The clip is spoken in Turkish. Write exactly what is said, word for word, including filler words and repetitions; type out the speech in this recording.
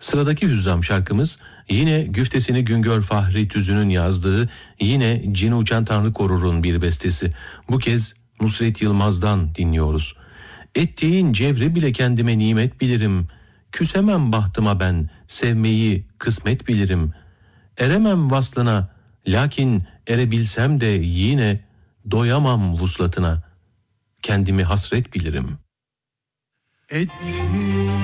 Sıradaki Hüzzam şarkımız yine güftesini Güngör Fahri Tüzün'ün yazdığı, yine Cini Uçan Tanrı Korur'un bir bestesi. Bu kez Nusret Yılmaz'dan dinliyoruz. Ettiğin cevri bile kendime nimet bilirim. Küsemem bahtıma ben, sevmeyi kısmet bilirim. Eremem vaslına, lakin erebilsem de yine doyamam vuslatına. Kendimi hasret bilirim. Ettiğin